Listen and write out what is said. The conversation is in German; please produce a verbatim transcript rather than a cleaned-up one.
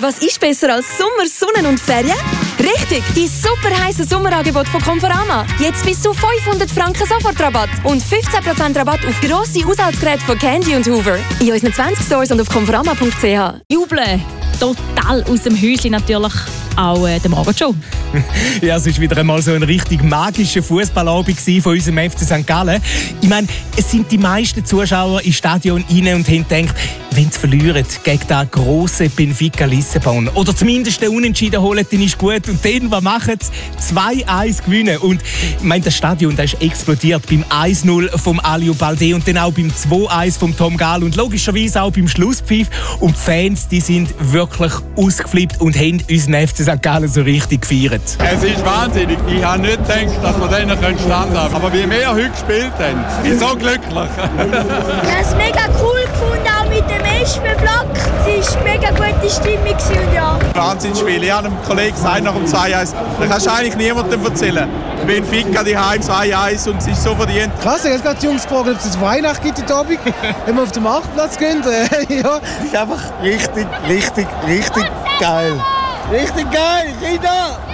Was ist besser als Sommer, Sonne und Ferien? Richtig, die super heiße Sommerangebot von Conforama. Jetzt bis zu fünfhundert Franken Sofortrabatt und fünfzehn Prozent Rabatt auf grosse Haushaltsgeräte von Candy und Hoover. In unseren zwanzig Stores und auf conforama punkt c h. Jubeln, total aus dem Häuschen natürlich. Auch äh, der Morgenshow. Ja, es war wieder einmal so ein richtig magischer Fußballabend von unserem F C Sankt Gallen. Ich meine, es sind die meisten Zuschauer ins Stadion rein und haben gedacht, wenn sie verlieren gegen den grossen Benfica Lissabon oder zumindest den Unentschieden holen, dann ist gut. Und dann, was machen sie? zwei eins gewinnen. Und ich meine, das Stadion das ist explodiert beim eins null vom Aliou Baldé und dann auch beim zwei eins vom Tom Gahl und logischerweise auch beim Schlusspfiff. Und die Fans, die sind wirklich ausgeflippt und haben unseren F C Sankt Gallen so richtig gefeiert. Es ist wahnsinnig. Ich habe nicht gedacht, dass wir denen stand haben. Aber wie wir heute gespielt haben, ich bin so glücklich. Ich habe es mega cool gefunden, auch mit dem ersten Block. Es war mega gute Stimmung. Ja. Wahnsinnsspiel. Ich habe einem Kollegen gesagt, nach dem zwei eins, da kannst du eigentlich niemandem erzählen. Benfica die Heim zwei eins und es ist so verdient. Krass, ich habe gerade die Jungs gefragt, ob es Weihnachten gibt heute Abend, wenn wir auf den Marktplatz gehen. Ja. Das ist einfach richtig, richtig, richtig geil. Richtig geil, Kinder!